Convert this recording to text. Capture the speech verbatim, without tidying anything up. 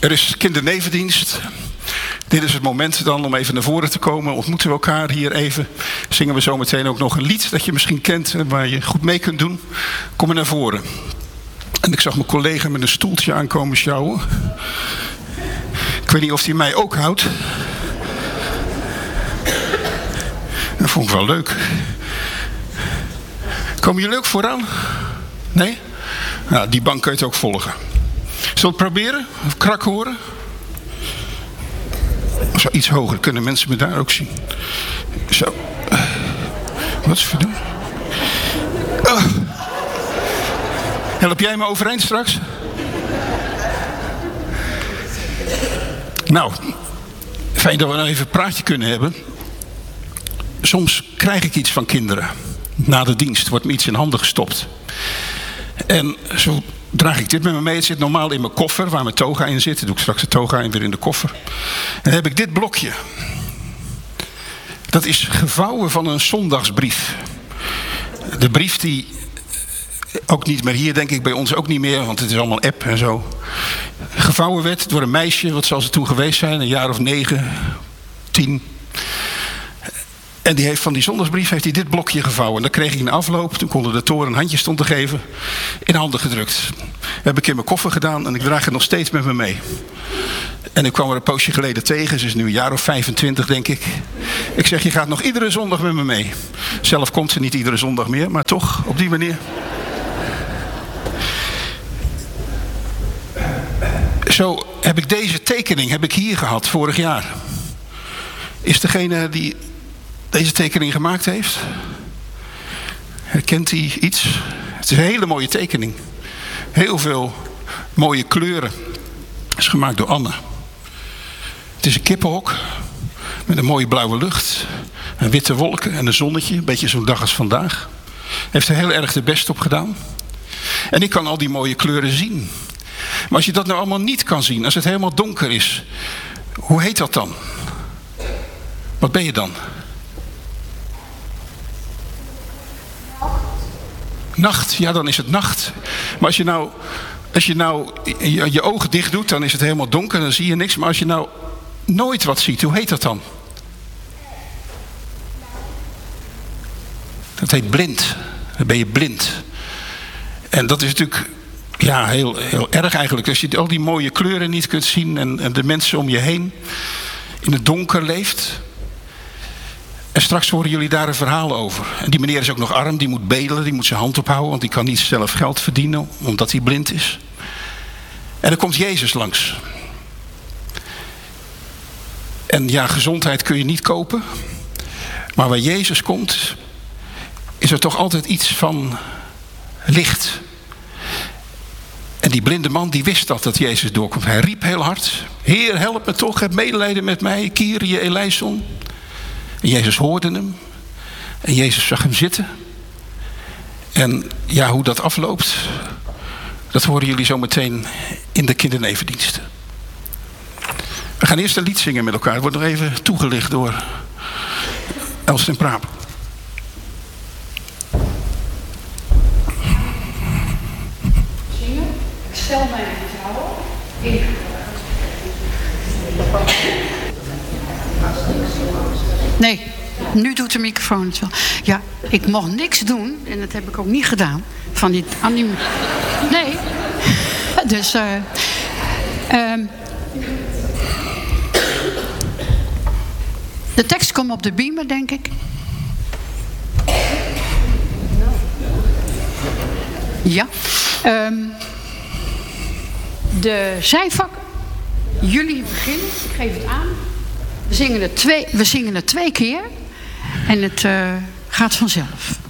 Er is kindernevendienst. Dit is het moment dan om even naar voren te komen. Ontmoeten we elkaar hier even. Zingen we zo meteen ook nog een lied dat je misschien kent en waar je goed mee kunt doen. Kom maar naar voren. En ik zag mijn collega met een stoeltje aankomen sjouwen. Ik weet niet of hij mij ook houdt. Dat vond ik wel leuk. Komen jullie ook vooraan? Nee? Nou, die bank kun je het ook volgen. Zullen we het proberen? Of krak horen? Zo iets hoger, kunnen mensen me daar ook zien. Zo. Wat is verdoen? Oh. Help jij me overeind straks? Nou, fijn dat we nou even een praatje kunnen hebben. Soms krijg ik iets van kinderen. Na de dienst wordt me iets in handen gestopt. En zo draag ik dit met me mee. Het zit normaal in mijn koffer, waar mijn toga in zit. Dan doe ik straks de toga in weer in de koffer. En dan heb ik dit blokje. Dat is gevouwen van een zondagsbrief. De brief die ook niet meer hier, denk ik, bij ons ook niet meer, want het is allemaal app en zo. Gevouwen werd door een meisje, wat zal ze toen geweest zijn, een jaar of negen, tien. En die heeft van die zondagsbrief heeft hij dit blokje gevouwen. En dan kreeg ik een afloop, toen konden de toren een handje stond te geven, in handen gedrukt. Dat heb ik in mijn koffer gedaan en ik draag het nog steeds met me mee. En ik kwam er een poosje geleden tegen, ze is nu een jaar of vijfentwintig denk ik. Ik zeg, je gaat nog iedere zondag met me mee. Zelf komt ze niet iedere zondag meer, maar toch, op die manier. Zo heb ik deze tekening heb ik hier gehad vorig jaar. Is degene die deze tekening gemaakt heeft? Herkent hij iets? Het is een hele mooie tekening. Heel veel mooie kleuren. Het is gemaakt door Anne. Het is een kippenhok met een mooie blauwe lucht. En witte wolken en een zonnetje. Een beetje zo'n dag als vandaag. Heeft er heel erg de best op gedaan. En ik kan al die mooie kleuren zien. Maar als je dat nou allemaal niet kan zien, als het helemaal donker is, hoe heet dat dan? Wat ben je dan? Nacht, ja, dan is het nacht. Maar als je nou, als je, nou je, je ogen dicht doet, dan is het helemaal donker, dan zie je niks. Maar als je nou nooit wat ziet, hoe heet dat dan? Dat heet blind. Dan ben je blind. En dat is natuurlijk ja, heel, heel erg eigenlijk. Als je al die mooie kleuren niet kunt zien en, en de mensen om je heen in het donker leeft. En straks horen jullie daar een verhaal over. En die meneer is ook nog arm, die moet bedelen, die moet zijn hand ophouden, want die kan niet zelf geld verdienen, omdat hij blind is. En dan komt Jezus langs. En ja, gezondheid kun je niet kopen. Maar waar Jezus komt, is er toch altijd iets van licht. En die blinde man die wist dat, dat Jezus doorkomt. Hij riep heel hard. Heer, help me toch, heb medelijden met mij. Kyrie eleison. En Jezus hoorde hem. En Jezus zag hem zitten. En ja, hoe dat afloopt, dat horen jullie zo meteen in de kindernevendiensten. We gaan eerst een lied zingen met elkaar. Het wordt nog even toegelicht door Els ten Praap. Zingen. Ik stel mij vertrouwen in. Nee, nu doet de microfoon het wel. Ja, ik mocht niks doen, en dat heb ik ook niet gedaan, van die anime. Nee. Dus, eh... Uh, um, de tekst komt op de beamer, denk ik. Ja. Um, de zijvakken. Jullie beginnen, ik geef het aan. We zingen het twee, we zingen het twee keer. En het uh, gaat vanzelf.